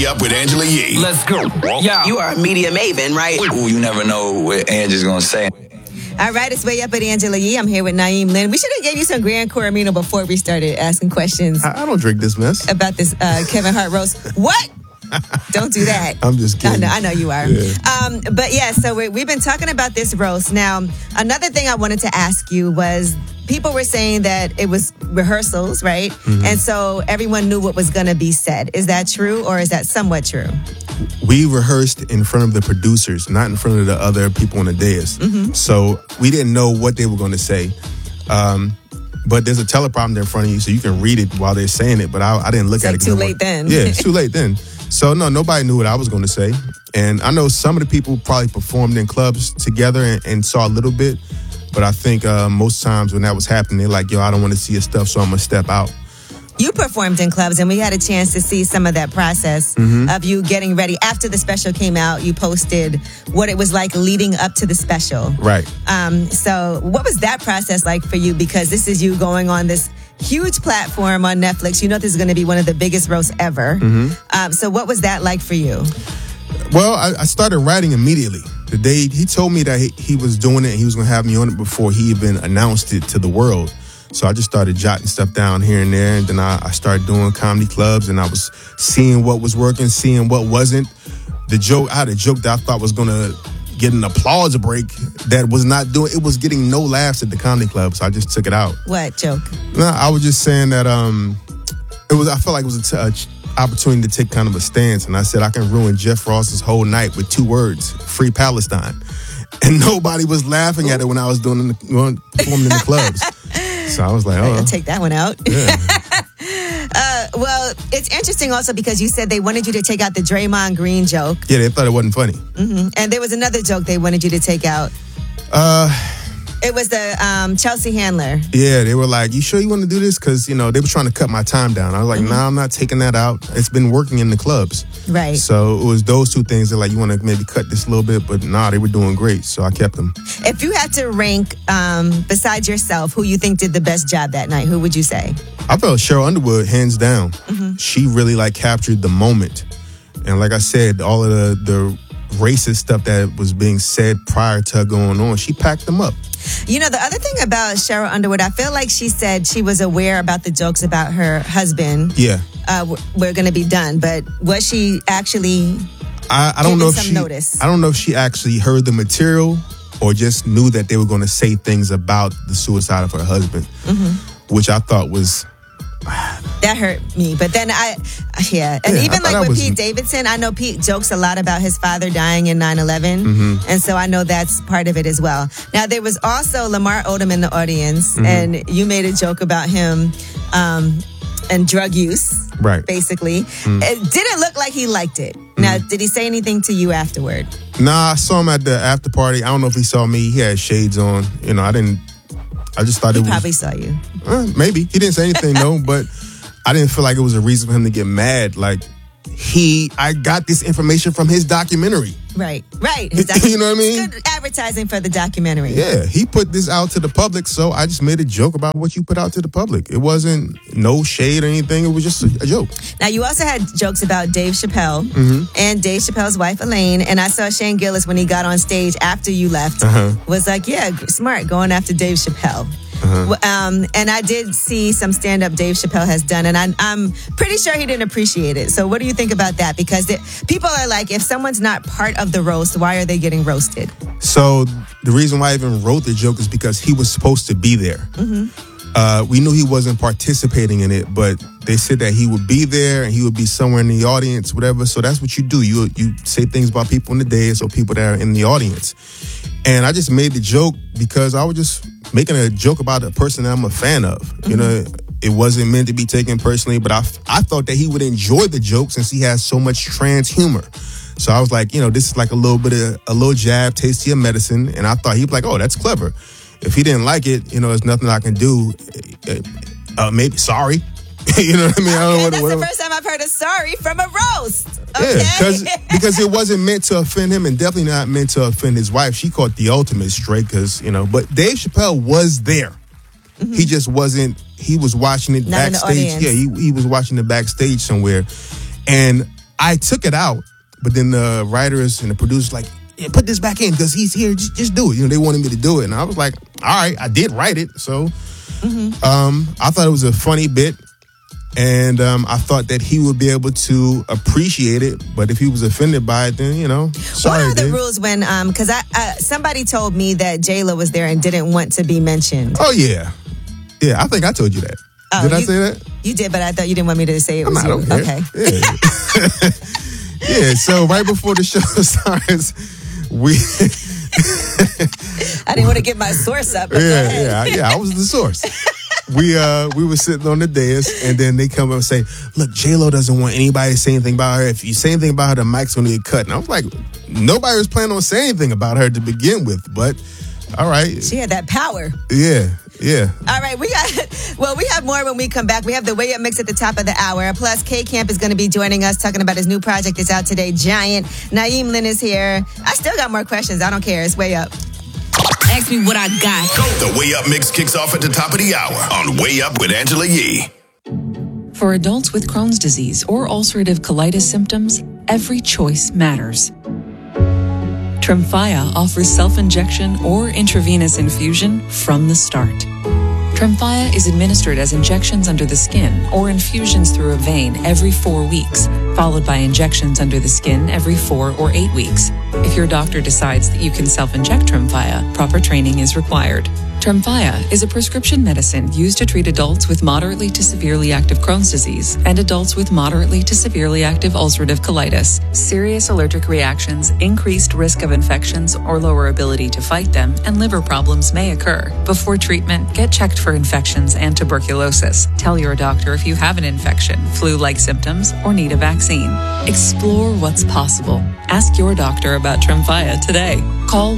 Stay Up with Angela Yee. Let's go. Yeah. You are a media maven, right? Ooh, you never know what Angie's going to say. All right, it's Way Up with Angela Yee. I'm here with Naeem Lynn. We should have gave you some Gran Coramino before we started asking questions. I don't drink this mess. About this Kevin Hart roast. What? Don't do that. I'm just kidding. I know you are. Yeah. But yeah, so we've been talking about this roast. Now, another thing I wanted to ask you was, people were saying that it was rehearsals, right? Mm-hmm. And so everyone knew what was going to be said. Is that true, or is that somewhat true? We rehearsed in front of the producers, not in front of the other people on the dais. Mm-hmm. So we didn't know what they were going to say. But there's a teleprompter in front of you, so you can read it while they're saying it. But I didn't look at it. It's too late then. Yeah, it's too late then. So no, nobody knew what I was going to say. And I know some of the people probably performed in clubs together and saw a little bit. But I think most times when that was happening, they're like, yo, I don't want to see your stuff, so I'm going to step out. You performed in clubs, and we had a chance to see some of that process of you getting ready. After the special came out, you posted what it was like leading up to the special. Right. So what was that process like for you? Because this is you going on this huge platform on Netflix. You know this is going to be one of the biggest roasts ever. Mm-hmm. So what was that like for you? Well, I started writing immediately. The day he told me that he was doing it and he was going to have me on it before he even announced it to the world. So I just started jotting stuff down here and there, and then I started doing comedy clubs, and I was seeing what was working, seeing what wasn't. I had a joke that I thought was going to get an applause break that was not doing. It was getting no laughs at the comedy club, so I just took it out. What joke? No, I was just saying that I felt like it was an opportunity to take kind of a stance, and I said I can ruin Jeff Ross's whole night with 2 words: Free Palestine. And nobody was laughing at it when I was performing in the clubs. So I was like, oh. I'll take that one out. Yeah. Well, it's interesting also because you said they wanted you to take out the Draymond Green joke. Yeah, they thought it wasn't funny. Mm-hmm. And there was another joke they wanted you to take out. It was the Chelsea Handler. Yeah, they were like, you sure you want to do this? Because, they were trying to cut my time down. I was like, nah, I'm not taking that out. It's been working in the clubs. Right. So it was those 2 things that, like, you want to maybe cut this a little bit. But nah, they were doing great. So I kept them. If you had to rank, besides yourself, who you think did the best job that night, who would you say? I felt Cheryl Underwood, hands down. Mm-hmm. She really, captured the moment. And like I said, all of the racist stuff that was being said prior to her going on, she packed them up. The other thing about Cheryl Underwood, I feel like she said she was aware about the jokes about her husband. Yeah. Were going to be done, but was she actually I don't know if she notice? I don't know if she actually heard the material or just knew that they were going to say things about the suicide of her husband, which I thought was... That hurt me. But then even like with Pete Davidson, I know Pete jokes a lot about his father dying in 9/11. And so I know that's part of it as well. Now, there was also Lamar Odom in the audience, and you made a joke about him and drug use, right? Basically. It didn't look like he liked it. Now, did he say anything to you afterward? Nah, I saw him at the after party. I don't know if he saw me. He had shades on. I just thought he probably saw you. Maybe. He didn't say anything, though, but I didn't feel like it was a reason for him to get mad. Like, I got this information from his documentary. Right. You know what I mean? Good advertising for the documentary. Yeah, he put this out to the public, so I just made a joke about what you put out to the public. It wasn't no shade or anything. It was just a joke. Now, you also had jokes about Dave Chappelle and Dave Chappelle's wife, Elaine. And I saw Shane Gillis, when he got on stage after you left, was like, yeah, smart, going after Dave Chappelle. And I did see some stand-up Dave Chappelle has done, and I'm pretty sure he didn't appreciate it. So what do you think about that? Because people are like, if someone's not part of the roast, why are they getting roasted? So the reason why I even wrote the joke is because he was supposed to be there. We knew he wasn't participating in it, but they said that he would be there and he would be somewhere in the audience, whatever. So that's what you do. You say things about people in the dais or people that are in the audience. And I just made the joke because I was just making a joke about a person that I'm a fan of. It wasn't meant to be taken personally, but I thought that he would enjoy the joke since he has so much trans humor. So I was like, this is like a little jab, taste of your medicine. And I thought he'd be like, oh, that's clever. If he didn't like it, there's nothing I can do. Maybe sorry. You know what I mean? That's the first time I've heard a sorry from a roast. Okay? Yeah, because it wasn't meant to offend him and definitely not meant to offend his wife. She caught the ultimate straight because, but Dave Chappelle was there. He just wasn't, he was watching it not backstage. Yeah, he was watching it backstage somewhere. And I took it out, but then the writers and the producers like, yeah, put this back in because he's here. Just do it. They wanted me to do it. And I was like, all right, I did write it. So I thought it was a funny bit. And I thought that he would be able to appreciate it. But if he was offended by it, then, sorry, what are the Dave. rules when, because somebody told me that J-Lo was there and didn't want to be mentioned. Oh, yeah. Yeah, I think I told you that. Oh, did I say that? You did, but I thought you didn't want me to say it was I don't you. care. Okay. Yeah. Yeah, so right before the show starts, I didn't want to get my source up. Yeah, I was the source. We were sitting on the dais, and then they come up and say, look, J-Lo doesn't want anybody to say anything about her. If you say anything about her, the mic's going to get cut. And I was like, nobody was planning on saying anything about her to begin with, but all right. She had that power. Yeah. All right, we have more when we come back. We have the Way Up Mix at the top of the hour. Plus, K-Camp is going to be joining us, talking about his new project that's out today, Giant. Naeem Lynn is here. I still got more questions. I don't care. It's Way Up. Ask me what I got. The Way Up Mix kicks off at the top of the hour on Way Up with Angela Yee. For adults with Crohn's disease or ulcerative colitis symptoms, every choice matters. Tremfya offers self-injection or intravenous infusion from the start. Tremfya is administered as injections under the skin or infusions through a vein every 4 weeks, followed by injections under the skin every 4 or 8 weeks. If your doctor decides that you can self-inject Tremfya, proper training is required. Tremfya is a prescription medicine used to treat adults with moderately to severely active Crohn's disease and adults with moderately to severely active ulcerative colitis. Serious allergic reactions, increased risk of infections or lower ability to fight them, and liver problems may occur. Before treatment, get checked for infections and tuberculosis. Tell your doctor if you have an infection, flu-like symptoms, or need a vaccine. Explore what's possible. Ask your doctor about Tremfya today. Call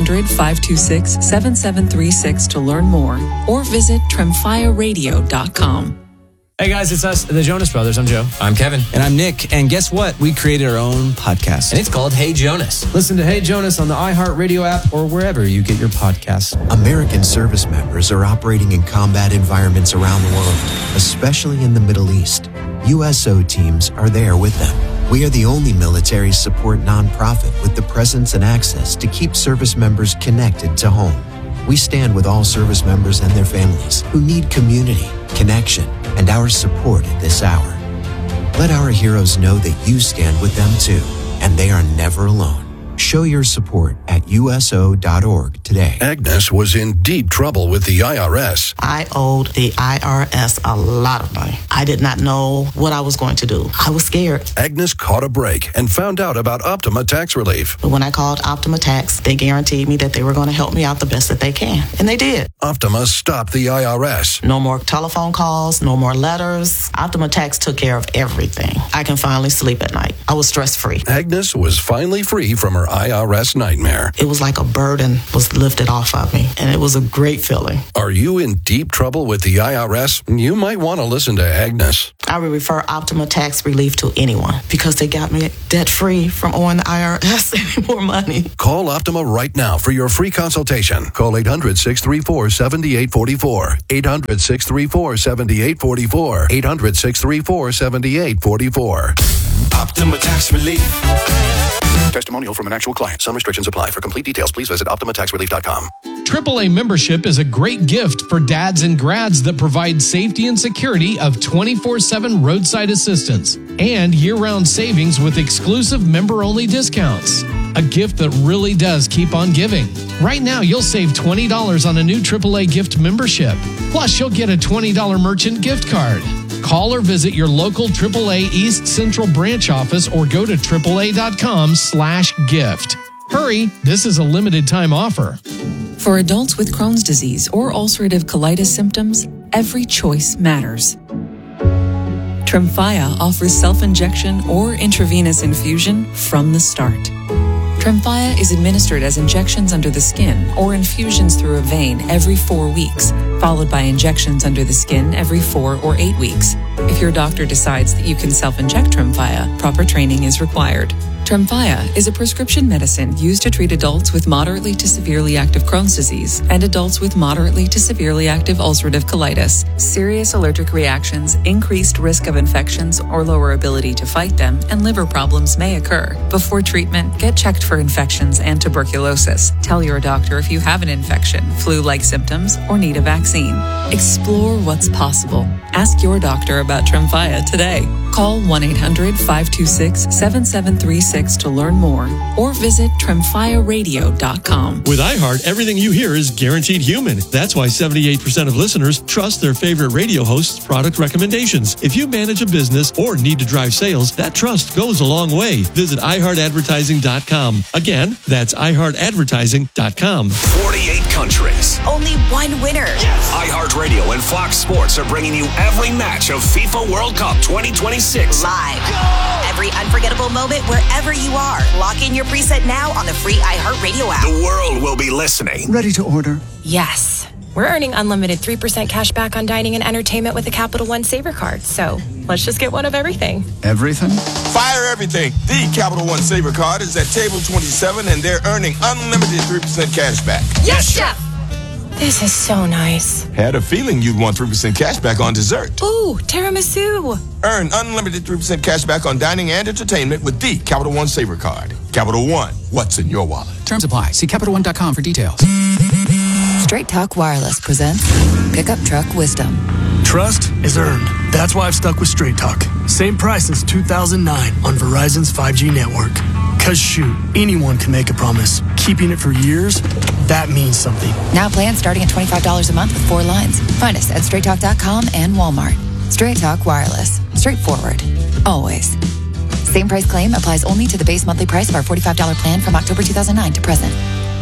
1-800-526-7736 to learn more or visit tremfyaradio.com. Hey guys, it's us, the Jonas Brothers. I'm Joe. I'm Kevin. And I'm Nick. And guess what? We created our own podcast. And it's called Hey Jonas. Listen to Hey Jonas on the iHeartRadio app or wherever you get your podcasts. American service members are operating in combat environments around the world, especially in the Middle East. USO teams are there with them. We are the only military support nonprofit with the presence and access to keep service members connected to home. We stand with all service members and their families who need community, connection, and our support at this hour. Let our heroes know that you stand with them too, and they are never alone. Show your support at USO.org today. Agnes was in deep trouble with the IRS. I owed the IRS a lot of money. I did not know what I was going to do. I was scared. Agnes caught a break and found out about Optima Tax Relief. But when I called Optima Tax, they guaranteed me that they were going to help me out the best that they can. And they did. Optima stopped the IRS. No more telephone calls, no more letters. Optima Tax took care of everything. I can finally sleep at night. I was stress-free. Agnes was finally free from her IRS nightmare. It was like a burden was lifted off of me, and it was a great feeling. Are you in deep trouble with the IRS? You might want to listen to Agnes. I would refer Optima Tax Relief to anyone because they got me debt-free from owing the IRS any more money. Call Optima right now for your free consultation. Call 800-634-7844. 800-634-7844. 800-634-7844. Optima Tax Relief. Testimonial from an actual client. Some restrictions apply. For complete details, please visit OptimaTaxRelief.com. AAA membership is a great gift for dads and grads that provide safety and security of 24/7 roadside assistance and year-round savings with exclusive member-only discounts. A gift that really does keep on giving. Right now, you'll save $20 on a new AAA gift membership. Plus, you'll get a $20 merchant gift card. Call or visit your local AAA East Central branch office or go to AAA.com/gift. Hurry, this is a limited time offer. For adults with Crohn's disease or ulcerative colitis symptoms, every choice matters. Tremfya offers self-injection or intravenous infusion from the start. Tremfya is administered as injections under the skin or infusions through a vein every 4 weeks, followed by injections under the skin every 4 or 8 weeks. If your doctor decides that you can self-inject Tremfya, proper training is required. Tremfya is a prescription medicine used to treat adults with moderately to severely active Crohn's disease and adults with moderately to severely active ulcerative colitis. Serious allergic reactions, increased risk of infections or lower ability to fight them, and liver problems may occur. Before treatment, get checked for infections and tuberculosis. Tell your doctor if you have an infection, flu-like symptoms, or need a vaccine. Explore what's possible. Ask your doctor about Tremfya today. Call 1-800-526-7736 to learn more or visit TremfyaRadio.com. With iHeart, everything you hear is guaranteed human. That's why 78% of listeners trust their favorite radio host's product recommendations. If you manage a business or need to drive sales, that trust goes a long way. Visit iHeartAdvertising.com. Again, that's iHeartAdvertising.com. 48 countries. Only one winner. Yes. iHeartRadio and Fox Sports are bringing you every match of FIFA World Cup 2026. Live. Go! Every unforgettable moment wherever you are. Lock in your preset now on the free iHeartRadio app. The world will be listening. Ready to order? Yes. We're earning unlimited 3% cash back on dining and entertainment with the Capital One Saver Card. So let's just get one of everything. Everything? Fire everything. The Capital One Saver Card is at table 27 and they're earning unlimited 3% cash back. Yes, Chef! This is so nice. Had a feeling you'd want 3% cash back on dessert. Ooh, tiramisu. Earn unlimited 3% cash back on dining and entertainment with the Capital One Saver Card. Capital One, what's in your wallet? Terms apply. See CapitalOne.com for details. Straight Talk Wireless presents Pickup Truck Wisdom. Trust is earned. That's why I've stuck with Straight Talk. Same price since 2009 on Verizon's 5G network. Cause shoot, anyone can make a promise. Keeping it for years, that means something. Now plans starting at $25 a month with 4 lines. Find us at StraightTalk.com and Walmart. Straight Talk Wireless. Straightforward. Always. Same price claim applies only to the base monthly price of our $45 plan from October 2009 to present.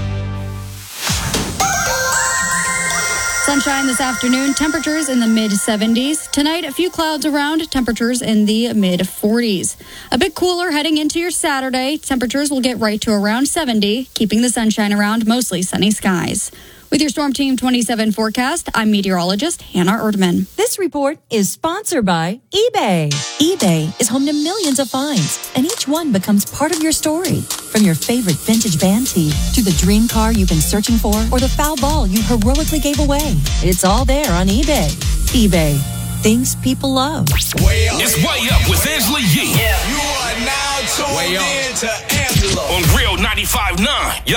Sunshine this afternoon, temperatures in the mid-70s. Tonight, a few clouds around, temperatures in the mid-40s. A bit cooler heading into your Saturday. Temperatures will get right to around 70, keeping the sunshine around, mostly sunny skies. With your Storm Team 27 forecast, I'm meteorologist Hannah Erdman. This report is sponsored by eBay. eBay is home to millions of finds, and each one becomes part of your story. From your favorite vintage band tee to the dream car you've been searching for or the foul ball you heroically gave away. It's all there on eBay. eBay. Things people love. Way up. It's Way Up with Angela Yee. You are now tuned in to Angela on Real 95.9.